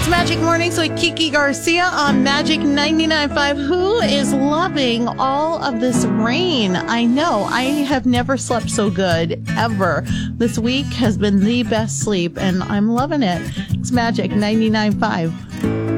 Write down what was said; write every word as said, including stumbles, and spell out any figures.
Magic Mornings with Kiki Garcia on Magic ninety-nine point five. Who is loving all of this rain? I know. I have never slept so good, ever. This week has been the best sleep, and I'm loving it. It's Magic ninety-nine point five.